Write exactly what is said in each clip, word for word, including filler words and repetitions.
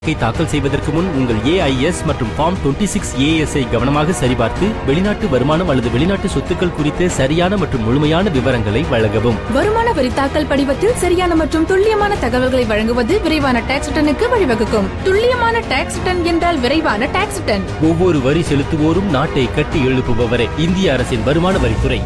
தாக்கல் செய்வதற்கு முன் உங்கள் ஏ ஐ எஸ் மற்றும் ஃபார்ம் இருபத்தி ஆறு ஏ எஸ் ஐ கவனமாக சரிபார்த்து வெளிநாட்டு வருமானம் அல்லது வெளிநாட்டு சொத்துக்கள் குறித்த சரியான மற்றும் முழுமையான விவரங்களை வழங்கவும். வருமான வரி தாக்கல் படிவத்தில் சரியான மற்றும் துல்லியமான தகவல்களை வழங்குவது விரைவான டாக்ஸ் ரிட்டனுக்கு வழிவகுக்கும். துல்லியமான டாக்ஸ் ரிட்டன் என்றால் விரைவான டாக்ஸ் ரிட்டன். ஒவ்வொரு வரி செலுத்துவோரும் நாட்டை கட்டி எழுப்புபவரே. இந்திய அரசின் வருமான வரித்துறை.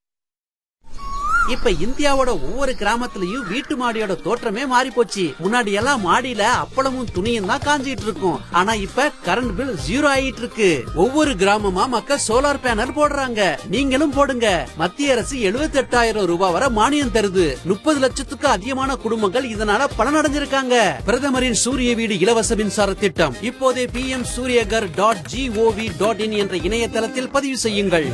இப்ப இந்தியாவோட ஒவ்வொரு கிராமத்துலயும் வீட்டு மாடியோட தோற்றமே மாறி போச்சு. முன்னாடி எல்லாம் மாடியில அப்பளமும் துணியும் தான் காஞ்சிட்டு இருக்கும். ஆனா இப்ப கரண்ட் பில் ஜீரோ ஆயிட்டு இருக்கு. ஒவ்வொரு கிராமமா மக்கள் சோலார் பேனல் போடுறாங்க. நீங்களும் போடுங்க. மத்திய அரசு எழுபத்தி எட்டாயிரம் ரூபாய் வரை மானியம் தருது. முப்பது லட்சத்துக்கு அதிகமான குடும்பங்கள் இதனால பலனடைஞ்சிருக்காங்க. பிரதமரின் சூரிய வீடு இலவச மின்சார திட்டம் இப்போதே B M Surya Ghar dot gov dot in என்ற இணையதளத்தில் பதிவு செய்யுங்கள்.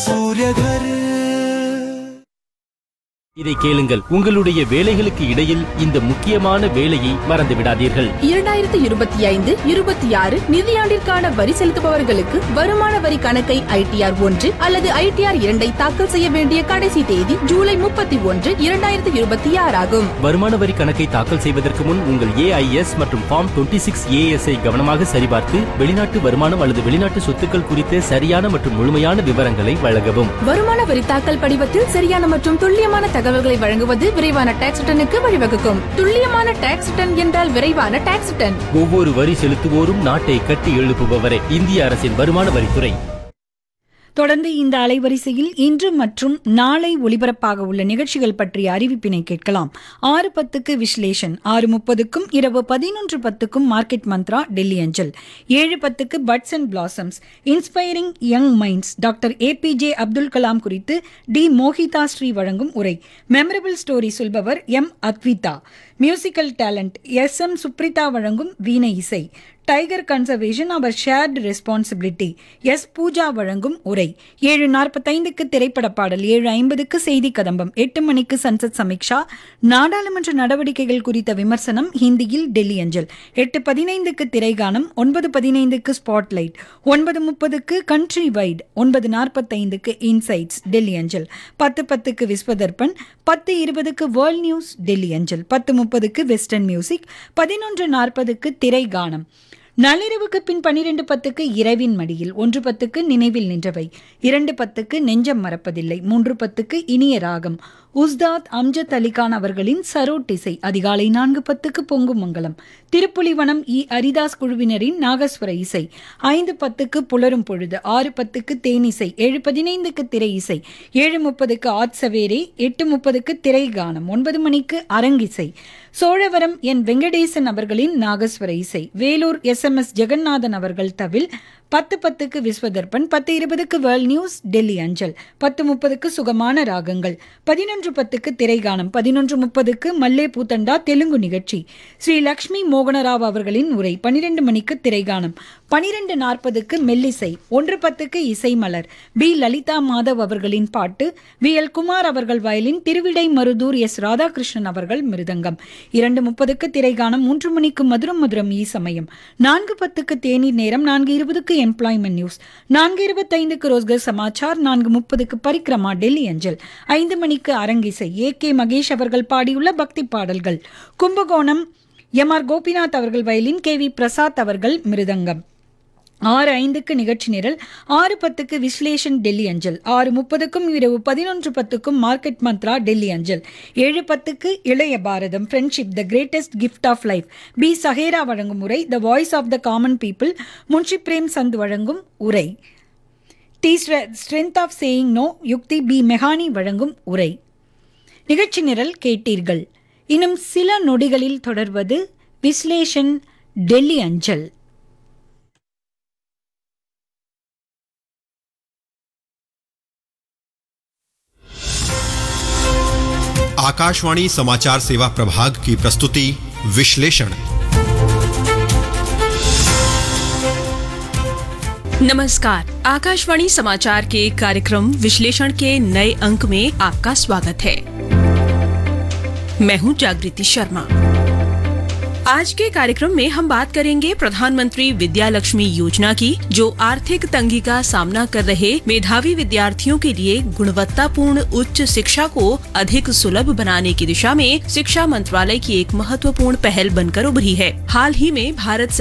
இதை கேளுங்கள். உங்களுடைய வேலைகளுக்கு இடையில் இந்த முக்கியமான வேலையை மறந்து விடாதீர்கள். இரண்டாயிரத்தி இருபத்தி ஐந்து இருபத்தி ஆறு நிதியாண்டிற்கான வரி செலுத்துபவர்களுக்கு வருமான வரி கணக்கை ஐ டி ஆர் ஒன்று அல்லது ஐ டி ஆர் இரண்டை தாக்கல் செய்ய வேண்டிய கடைசி தேதி ஜூலை முப்பத்தி ஒன்று இரண்டாயிரத்தி இருபத்தி ஆறு ஆகும். வருமான வரி கணக்கை தாக்கல் செய்வதற்கு முன் உங்கள் ஏ ஐ எஸ் மற்றும் ஃபார்ம் இருபத்தி ஆறு ஏ எஸ் ஐ கவனமாக சரிபார்த்து வெளிநாட்டு வருமானம் அல்லது வெளிநாட்டு சொத்துக்கள் குறித்த சரியான மற்றும் முழுமையான விவரங்களை வழங்கவும். வருமான வரி தாக்கல் படிவத்தில் சரியான மற்றும் துல்லியமான தகவல்களை வழங்குவது விரைவான டாக்ஸ் ரிட்டனுக்கு வழிவகுக்கும். துல்லியமான டாக்ஸ் ரிட்டன் என்றால் விரைவான டாக்ஸ் ரிட்டன். ஒவ்வொரு வரி செலுத்துவோரும் நாட்டை கட்டி எழுப்புபவரே. இந்திய அரசின் வருமான வரித்துறை. தொடர்ந்து இந்த அலைவரிசையில் இன்று மற்றும் நாளை ஒலிபரப்பாக உள்ள நிகழ்ச்சிகள் பற்றிய அறிவிப்பினை கேட்கலாம். ஆறு பத்துக்கு விஸ்லேஷன், ஆறு முப்பதுக்கும் இரவு பதினொன்று பத்துக்கும் மார்க்கெட் மந்த்ரா டெல்லி அஞ்சல், ஏழு பத்துக்கு puts and blossoms inspiring young minds doctor A B J Abdul Kalam குறித்து டி மோஹிதா ஸ்ரீ வழங்கும் உரை. Memorable story சொல்பவர் M Advitha. Musical talent S M Supritha வழங்கும் வீணை இசை. டைகர் கன்சர்வேஷன் அவர் ஷேர்டு ரெஸ்பான்சிபிலிட்டி எஸ் பூஜா வழங்கும் உரை. ஏழு நாற்பத்தைந்துக்கு திரைப்பட பாடல், ஏழு ஐம்பதுக்கு செய்தி கதம்பம், எட்டு மணிக்கு சன்சத் சமீக்ஷா நாடாளுமன்ற நடவடிக்கைகள் குறித்த விமர்சனம் ஹிந்தியில் டெல்லி அஞ்சல், எட்டு பதினைந்துக்கு திரைகானம், ஒன்பது பதினைந்துக்கு ஸ்பாட்லைட், ஒன்பது முப்பதுக்கு கண்ட்ரி வைட், ஒன்பது நாற்பத்தைந்துக்கு இன்சைட்ஸ் டெல்லி அஞ்சல், பத்து பத்துக்கு விஸ்வதர்பன், பத்து இருபதுக்கு வேர்ல்ட் நியூஸ் டெல்லி அஞ்சல், பத்து முப்பதுக்கு வெஸ்டர்ன் மியூசிக், பதினொன்று நாற்பதுக்கு திரைகானம். நள்ளிரவுக்கு பின் பனிரெண்டு பத்துக்கு இரவின் மடியில், ஒன்று பத்துக்கு நினைவில் நின்றவை, இரண்டு பத்துக்கு நெஞ்சம் மறப்பதில்லை, மூன்று பத்துக்கு இனிய ராகம் உஸ்தாத் அம்ஜத் அலிகான் அவர்களின் சரோட் இசை, அதிகாலை நான்கு பத்துக்கு பொங்கு மங்கலம், திருப்புலிவனம் இ அரிதாஸ் குழுவினரின் நாகஸ்வர இசை, ஐந்து பத்துக்கு புலரும் பொழுது, ஆறு பத்துக்கு தேனிசை, ஏழு பதினைந்துக்கு திரை இசை, ஏழு முப்பதுக்கு ஆட்சவேரே, எட்டு முப்பதுக்கு திரைகானம், ஒன்பது மணிக்கு அரங்கிசை, சோழவரம் என் வெங்கடேசன் அவர்களின் நாகஸ்வர இசை, Vellore S M S Jeganathan அவர்கள் தவில், பத்து பத்துக்கு விஸ்வதர்பன், பத்து இருபதுக்கு வேர்ல்ட் நியூஸ் டெல்லி அஞ்சல், பத்து முப்பதுக்கு சுகமான ராகங்கள், பதினொன்று பத்துக்கு திரைகானம், பதினொன்று முப்பதுக்கு மல்லே பூத்தண்டா தெலுங்கு நிகழ்ச்சி, ஸ்ரீ லக்ஷ்மி மோகனராவ் அவர்களின் உரை, பனிரெண்டு மணிக்கு திரைகானம், பனிரெண்டு நாற்பதுக்கு மெல்லிசை, ஒன்று பத்துக்கு இசை மலர், பி லலிதா மாதவ் அவர்களின் பாட்டு, வி எல் குமார் அவர்கள் வயலின், திருவிடை மருதூர் எஸ் ராதாகிருஷ்ணன் அவர்கள் மிருதங்கம், இரண்டு முப்பதுக்கு திரைகானம், மூன்று மணிக்கு மதுரம் மதுரம் ஈ சமயம், நான்கு பத்துக்கு தேநீர் நேரம், நான்கு இருபதுக்கு எம்ப்ளாய்மெண்ட் நியூஸ், நான்கு இருபத்தைந்துக்கு ரோஸ்கர் சமாச்சார், நான்கு முப்பதுக்கு பரிக்ரமா டெல்லி அஞ்சல், ஐந்து மணிக்கு அரங்கிசை, ஏ கே மகேஷ் அவர்கள் பாடியுள்ள பக்தி பாடல்கள், கும்பகோணம் எம் ஆர் கோபிநாத் அவர்கள் வயலின், கே வி பிரசாத் அவர்கள் மிருதங்கம், ஆறு ஐந்துக்கு நிகழ்ச்சி நிரல், ஆறு பத்துக்கு விஸ்லேஷன் டெல்லி அஞ்சல், ஆறு முப்பதுக்கும் இரவு பதினொன்று பத்துக்கும் மார்க்கெட் மந்த்ரா டெல்லி அஞ்சல், ஏழு பத்துக்கு இளைய பாரதம் friendship the greatest gift of life be Sahera வழங்கும் உரை, the voice of the common people Munshi frame Chand வழங்கும் உரை, தி ஸ்ட்ரென்த் ஆஃப் சேயிங் நோ யுக்தி பி மெஹானி வழங்கும் உரை. நிகழ்ச்சி நிரல் கேட்டீர்கள். இன்னும் சில நொடிகளில் தொடர்வது விஸ்லேஷன் டெல்லி அஞ்சல். आकाशवाणी समाचार सेवा प्रभाग की प्रस्तुति विश्लेषण। नमस्कार, आकाशवाणी समाचार के कार्यक्रम विश्लेषण के नए अंक में आपका स्वागत है। मैं हूं जागृति शर्मा। आज के कार्यक्रम में हम बात करेंगे प्रधानमंत्री विद्या लक्ष्मी योजना की, जो आर्थिक तंगी का सामना कर रहे मेधावी विद्यार्थियों के लिए गुणवत्तापूर्ण उच्च शिक्षा को अधिक सुलभ बनाने की दिशा में शिक्षा मंत्रालय की एक महत्वपूर्ण पहल बनकर उभरी है। हाल ही में भारत